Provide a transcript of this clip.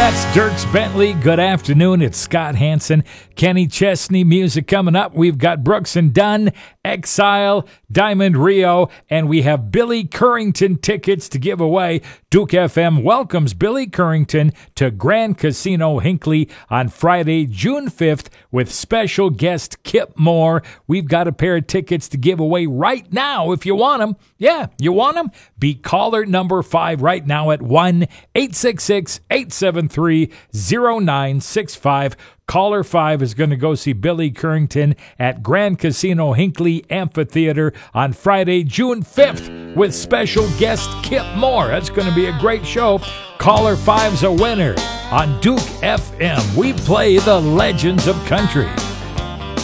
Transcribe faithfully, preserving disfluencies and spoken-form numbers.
That's Dierks Bentley. Good afternoon. It's Scott Hansen, Kenny Chesney. Music coming up. We've got Brooks and Dunn, Exile, Diamond Rio, and we have Billy Currington tickets to give away. Duke F M welcomes Billy Currington to Grand Casino Hinckley on Friday, June fifth, with special guest Kip Moore. We've got a pair of tickets to give away right now if you want them. Yeah, you want them? Be caller number five right now at one eight six six, eight seven three, zero nine six five. Caller five is going to go see Billy Currington at Grand Casino Hinckley Amphitheater on Friday, June fifth, with special guest Kip Moore. That's going to be a great show. Caller five's a winner on Duke F M. We play the legends of country.